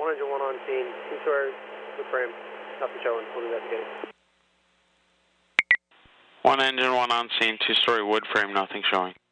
1 engine 1 on scene, 2-story wood frame, nothing showing, we'll do that again. 1 engine 1 on scene, 2-story wood frame, nothing showing.